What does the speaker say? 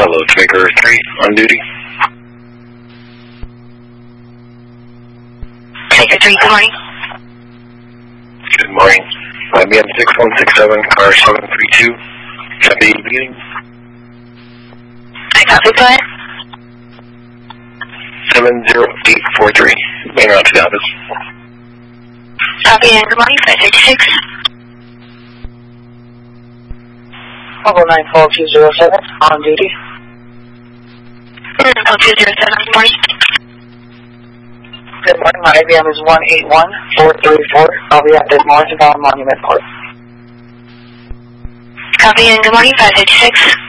Hello, Traeger 3 on duty. Traeger 3, good morning. Good morning. IBM 6167, car 732. Copy meeting. I copy, go ahead. 70843. Main route to the office. Copy, and good morning, 536. Level 94207, on duty. 94207, good morning. Good morning, my IBM is 181434. I'll be at the Morrisonville Monument Park. Copy, and good morning, 536.